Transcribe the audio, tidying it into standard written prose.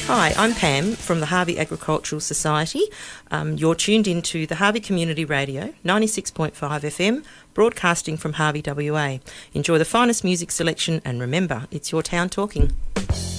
Hi, I'm Pam from the Harvey Agricultural Society. You're tuned into the Harvey Community Radio, 96.5 FM, broadcasting from Harvey, WA. Enjoy the finest music selection and remember, it's your town talking.